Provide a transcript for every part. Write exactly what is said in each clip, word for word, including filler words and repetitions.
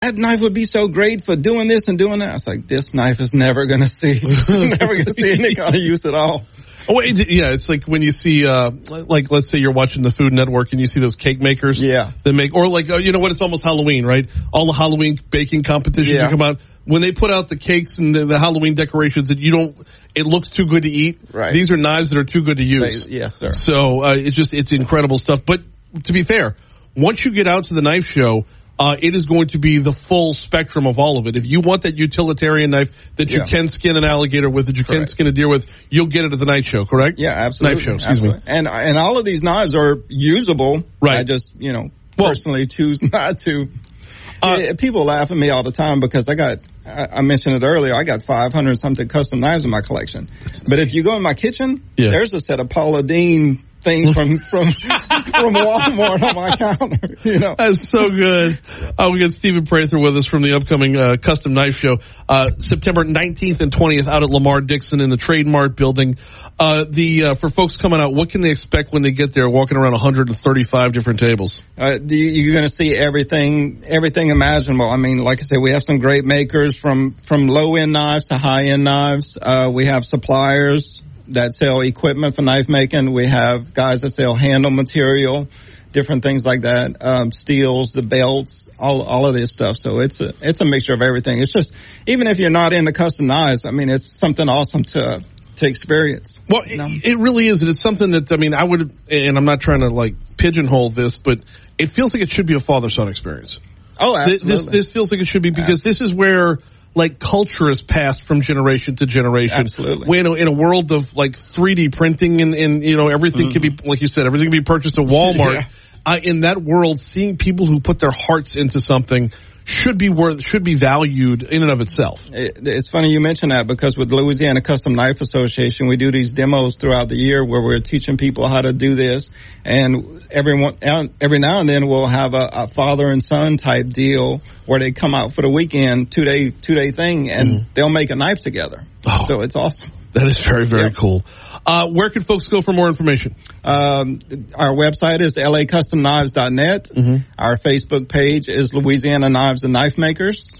that knife would be so great for doing this and doing that. I was like, this knife is never going to see, never going to see any kind of use at all. Oh, wait, yeah, it's like when you see, uh, like, let's say you're watching the Food Network and you see those cake makers. Yeah. That make, or like, uh, you know what, it's almost Halloween, right? All the Halloween baking competitions yeah. that come out. When they put out the cakes and the, the Halloween decorations that you don't, it looks too good to eat. Right. These are knives that are too good to use. They, yes, sir. So, uh, it's just, it's incredible stuff. But to be fair, once you get out to the knife show, Uh, it is going to be the full spectrum of all of it. If you want that utilitarian knife that you yeah. can skin an alligator with, that you correct. can skin a deer with, you'll get it at the knife show, correct? Yeah, absolutely. Knife show, excuse absolutely. me. And, and all of these knives are usable. Right. I just, you know, well, personally choose not to. Uh, yeah, people laugh at me all the time because I got, I, I mentioned it earlier, I got five hundred something custom knives in my collection. But if you go in my kitchen, yeah. there's a set of Paula Deen things from from from Walmart on my counter. You know, that's so good. Uh, we got Stephen Prather with us from the upcoming uh, Custom Knife Show, uh, September nineteenth and twentieth out at Lamar Dixon in the Trade Mart building. Uh, the uh, for folks coming out, what can they expect when they get there? Walking around one hundred thirty-five different tables. Uh, you're going to see everything, everything imaginable. I mean, like I said, we have some great makers from from low end knives to high end knives. Uh, we have suppliers that sell equipment for knife making. We have guys that sell handle material, different things like that, um, steels, the belts, all all of this stuff. So it's a it's a mixture of everything. It's just, even if you're not into custom knives, I mean, it's something awesome to to experience. Well, you know? it, it really is. And it's something that, I mean, I would, and I'm not trying to like pigeonhole this, but it feels like it should be a father-son experience. Oh, absolutely. This, this feels like it should be, because absolutely. This is where like culture is passed from generation to generation. Absolutely. We, in, a, in a world of like three D printing and, and you know, everything mm-hmm. can be, like you said, everything can be purchased at Walmart. yeah. uh, in that world, seeing people who put their hearts into something should be worth, should be valued in and of itself. It, it's funny you mention that, because with Louisiana Custom Knife Association, we do these demos throughout the year where we're teaching people how to do this. And everyone, every now and then we'll have a, a father and son type deal where they come out for the weekend, two day, two day thing, and mm-hmm. they'll make a knife together. Oh, so it's awesome. That is very, very yep. cool. Uh, where can folks go for more information? Um, our website is L A custom knives dot net. Mm-hmm. Our Facebook page is Louisiana Knives and Knife Makers.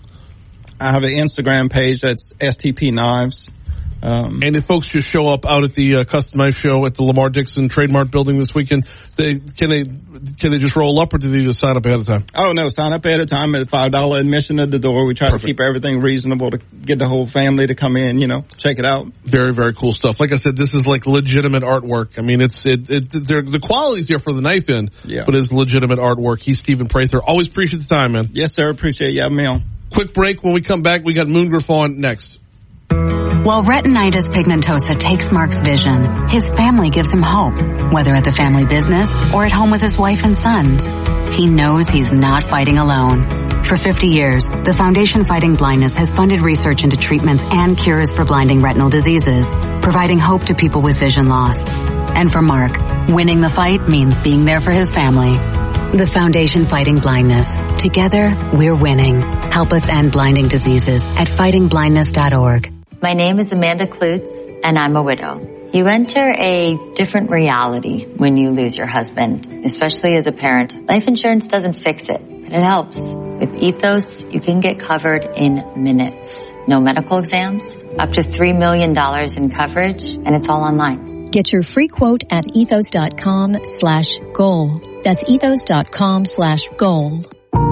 I have an Instagram page that's S T P Knives. Um, and if folks just show up out at the uh, Custom Knife Show at the Lamar Dixon Trade Mart building this weekend, they can they can they just roll up, or do they just sign up ahead of time? Oh no, sign up ahead of time at five dollar admission at the door. We try Perfect. to keep everything reasonable to get the whole family to come in, you know, check it out. Very, very cool stuff. Like I said, this is like legitimate artwork. I mean, it's it, it the quality's here for the knife end, yeah. but it's legitimate artwork. He's Stephen Prather. Always appreciate the time, man. Yes, sir. Appreciate you having me on. Quick break. When we come back, we got Moongriff on next. While retinitis pigmentosa takes Mark's vision, his family gives him hope, whether at the family business or at home with his wife and sons. He knows he's not fighting alone. For fifty years, the Foundation Fighting Blindness has funded research into treatments and cures for blinding retinal diseases, providing hope to people with vision loss. And for Mark, winning the fight means being there for his family. The Foundation Fighting Blindness. Together, we're winning. Help us end blinding diseases at fighting blindness dot org. My name is Amanda Klutz, and I'm a widow. You enter a different reality when you lose your husband, especially as a parent. Life insurance doesn't fix it, but it helps. With Ethos, you can get covered in minutes. No medical exams, up to three million dollars in coverage, and it's all online. Get your free quote at ethos.com slash goal. That's ethos.com slash goal.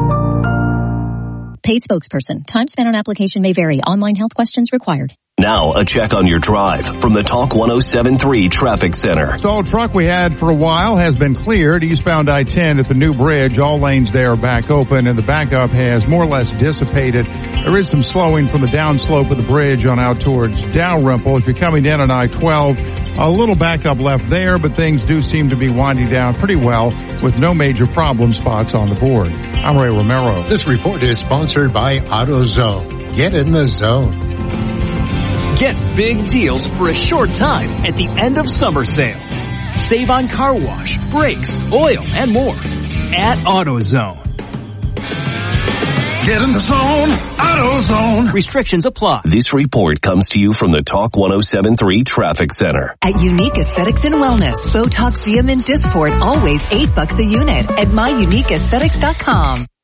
Paid spokesperson. Time spent on application may vary. Online health questions required. Now, a check on your drive from the Talk one oh seven point three Traffic Center. Stalled truck we had for a while has been cleared. Eastbound I ten at the new bridge. All lanes there are back open, and the backup has more or less dissipated. There is some slowing from the downslope of the bridge on out towards Dalrymple. If you're coming down on I twelve, a little backup left there, but things do seem to be winding down pretty well with no major problem spots on the board. I'm Ray Romero. This report is sponsored by AutoZone. Get in the zone. Get big deals for a short time at the end of summer sale. Save on car wash, brakes, oil, and more at AutoZone. Get in the zone, AutoZone. Restrictions apply. This report comes to you from the Talk one oh seven point three Traffic Center. At Unique Aesthetics and Wellness, Botox, Xeomin, Dysport, always eight bucks a unit at my unique aesthetics dot com.